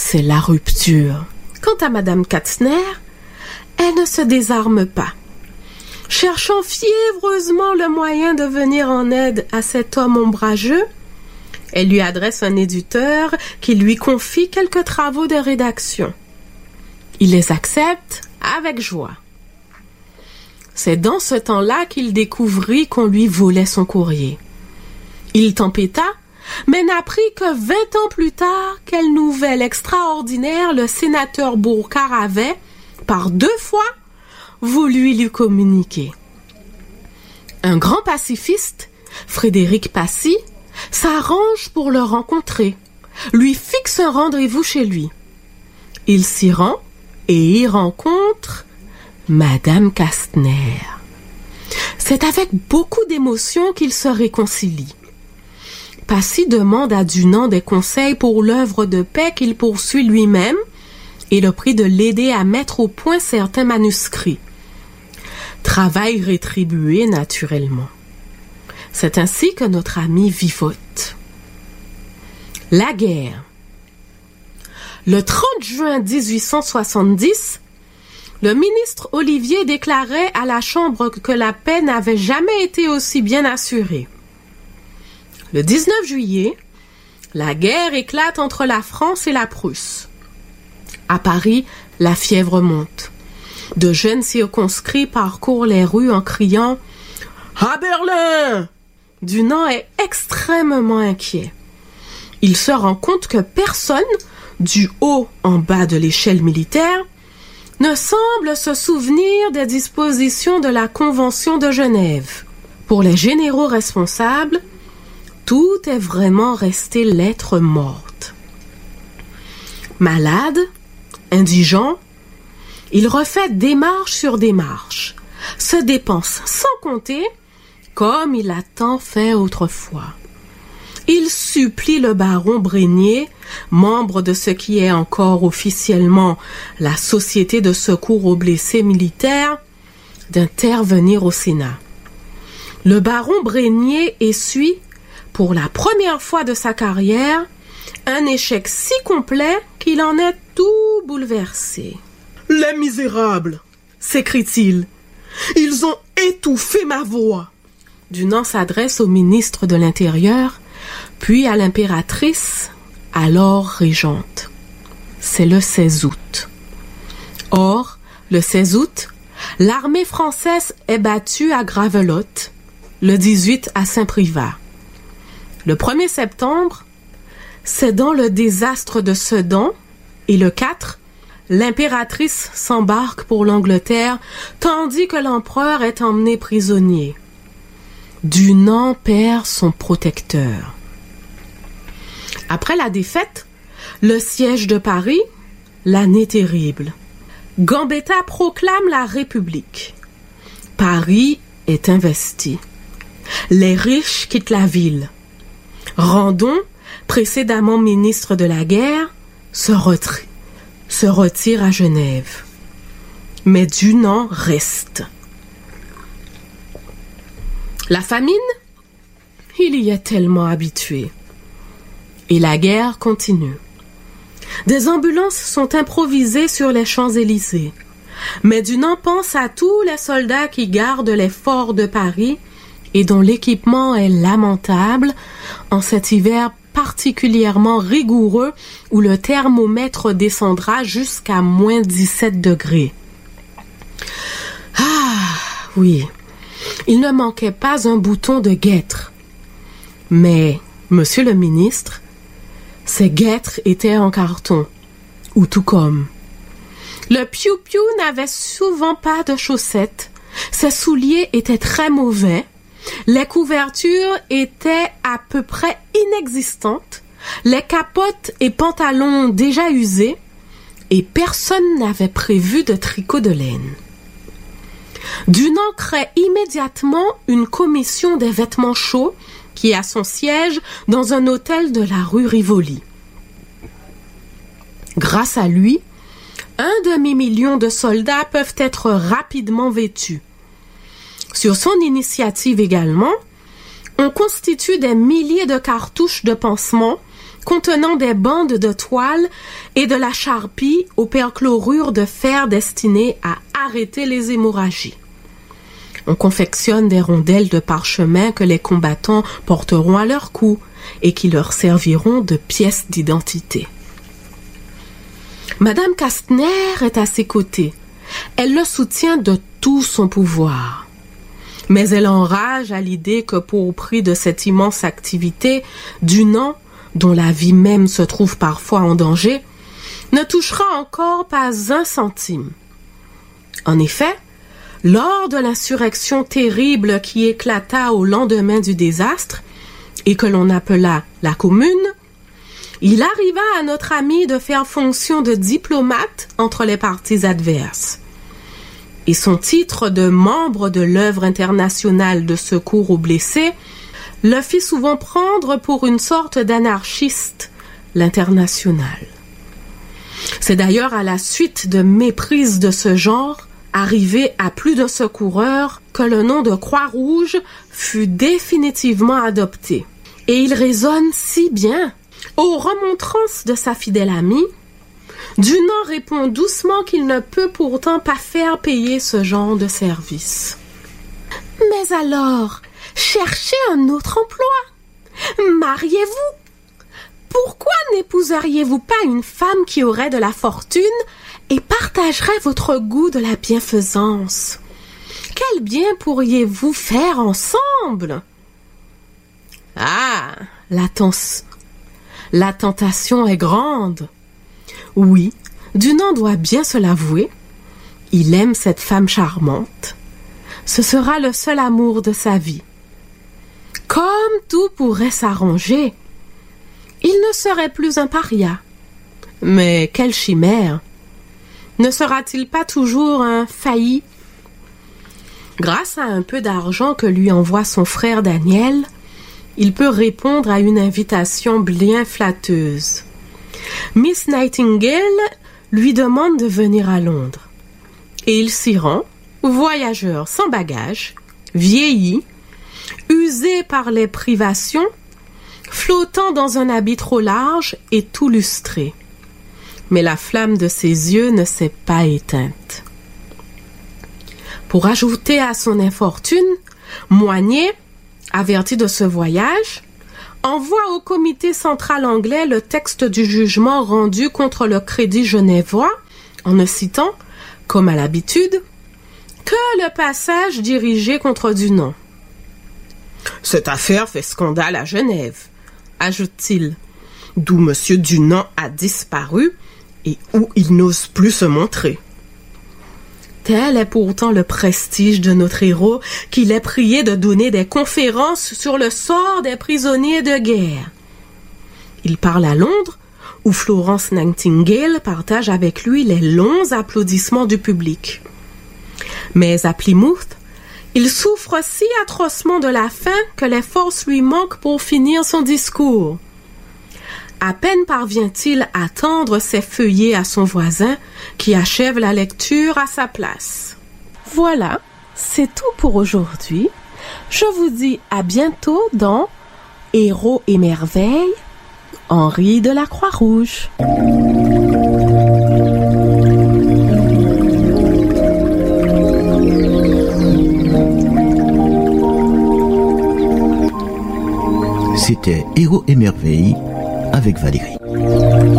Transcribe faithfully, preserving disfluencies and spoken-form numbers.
c'est la rupture. Quant à Madame Katzner, elle ne se désarme pas. Cherchant fiévreusement le moyen de venir en aide à cet homme ombrageux, elle lui adresse un éditeur qui lui confie quelques travaux de rédaction. Il les accepte avec joie. C'est dans ce temps-là qu'il découvrit qu'on lui volait son courrier. Il tempêta, mais n'apprit que vingt ans plus tard quelle nouvelle extraordinaire le sénateur Bourcard avait, par deux fois, voulu lui communiquer. Un grand pacifiste, Frédéric Passy, s'arrange pour le rencontrer, lui fixe un rendez-vous chez lui. Il s'y rend et y rencontre Madame Kastner. C'est avec beaucoup d'émotion qu'ils se réconcilient. Passy demande à Dunant des conseils pour l'œuvre de paix qu'il poursuit lui-même et le prie de l'aider à mettre au point certains manuscrits. Travail rétribué naturellement. C'est ainsi que notre ami vivote. La guerre. Le trente juin dix-huit cent soixante-dix, le ministre Olivier déclarait à la Chambre que la paix n'avait jamais été aussi bien assurée. Le dix-neuf juillet, la guerre éclate entre la France et la Prusse. À Paris, la fièvre monte. De jeunes circonscrits parcourent les rues en criant « À Berlin !» Dunant est extrêmement inquiet. Il se rend compte que personne, du haut en bas de l'échelle militaire, ne semble se souvenir des dispositions de la Convention de Genève. Pour les généraux responsables, tout est vraiment resté lettre morte. Malade, indigent, il refait démarche sur démarche, se dépense sans compter, comme il a tant fait autrefois. Il supplie le baron Brégnier, membre de ce qui est encore officiellement la Société de secours aux blessés militaires, d'intervenir au Sénat. Le baron Brégnier essuie, pour la première fois de sa carrière, un échec si complet qu'il en est tout bouleversé. « Les misérables !» s'écrie-t-il. « Ils ont étouffé ma voix !» Dunant s'adresse au ministre de l'Intérieur, puis à l'impératrice, alors régente. C'est le seize août. Or, le seize août, l'armée française est battue à Gravelotte, le dix-huit à Saint-Privat. Le premier septembre, c'est dans le désastre de Sedan, et le quatre, l'impératrice s'embarque pour l'Angleterre, tandis que l'empereur est emmené prisonnier. Dunant perd son protecteur. Après la défaite, le siège de Paris, l'année terrible. Gambetta proclame la République. Paris est investi. Les riches quittent la ville. Randon, précédemment ministre de la guerre, se, retire, se retire à Genève. Mais Dunant reste. La famine, il y est tellement habitué. Et la guerre continue. Des ambulances sont improvisées sur les Champs-Élysées. Mais Dunant pense à tous les soldats qui gardent les forts de Paris et dont l'équipement est lamentable en cet hiver particulièrement rigoureux où le thermomètre descendra jusqu'à moins dix-sept degrés. Ah, oui, il ne manquait pas un bouton de guêtre. Mais, monsieur le ministre, ces guêtres étaient en carton, ou tout comme. Le piou-piou n'avait souvent pas de chaussettes, ses souliers étaient très mauvais, les couvertures étaient à peu près inexistantes, les capotes et pantalons déjà usés, et personne n'avait prévu de tricot de laine. Dunant crée immédiatement une commission des vêtements chauds qui a son siège dans un hôtel de la rue Rivoli. Grâce à lui, un demi-million de soldats peuvent être rapidement vêtus. Sur son initiative également, on constitue des milliers de cartouches de pansements contenant des bandes de toile et de la charpie au perchlorure de fer destiné à arrêter les hémorragies. On confectionne des rondelles de parchemin que les combattants porteront à leur cou et qui leur serviront de pièces d'identité. Madame Kastner est à ses côtés. Elle le soutient de tout son pouvoir. Mais elle enrage à l'idée que pour prix de cette immense activité, Dunant, dont la vie même se trouve parfois en danger, ne touchera encore pas un centime. En effet, lors de l'insurrection terrible qui éclata au lendemain du désastre, et que l'on appela la Commune, il arriva à notre ami de faire fonction de diplomate entre les partis adverses. Et son titre de membre de l'œuvre internationale de secours aux blessés le fit souvent prendre pour une sorte d'anarchiste, l'International. C'est d'ailleurs à la suite de méprises de ce genre, arrivé à plus de secoureurs, que le nom de Croix-Rouge fut définitivement adopté. Et il résonne si bien. Aux remontrances de sa fidèle amie, Dunant répond doucement qu'il ne peut pourtant pas faire payer ce genre de service. Mais alors, cherchez un autre emploi. Mariez-vous. Pourquoi n'épouseriez-vous pas une femme qui aurait de la fortune et partagerait votre goût de la bienfaisance? Quel bien pourriez-vous faire ensemble? Ah, la, tens- la tentation est grande. Oui, Dunant doit bien se l'avouer. Il aime cette femme charmante. Ce sera le seul amour de sa vie. Comme tout pourrait s'arranger, il ne serait plus un paria. Mais quelle chimère! Ne sera-t-il pas toujours un failli? Grâce à un peu d'argent que lui envoie son frère Daniel, il peut répondre à une invitation bien flatteuse. Miss Nightingale lui demande de venir à Londres. Et il s'y rend, voyageur sans bagages, vieilli, usé par les privations, flottant dans un habit trop large et tout lustré. Mais la flamme de ses yeux ne s'est pas éteinte. Pour ajouter à son infortune, Moignet, averti de ce voyage, envoie au comité central anglais le texte du jugement rendu contre le Crédit genevois, en ne citant, comme à l'habitude, que le passage dirigé contre Dunant. « Cette affaire fait scandale à Genève, » ajoute-t-il, « d'où M. Dunant a disparu et où il n'ose plus se montrer. » Tel est pourtant le prestige de notre héros qu'il est prié de donner des conférences sur le sort des prisonniers de guerre. Il parle à Londres, où Florence Nightingale partage avec lui les longs applaudissements du public. Mais à Plymouth, il souffre si atrocement de la faim que les forces lui manquent pour finir son discours. À peine parvient-il à tendre ses feuillets à son voisin, qui achève la lecture à sa place. Voilà, c'est tout pour aujourd'hui. Je vous dis à bientôt dans Héros et merveilles, Henri de la Croix-Rouge. C'était Héros et merveilles avec Valérie.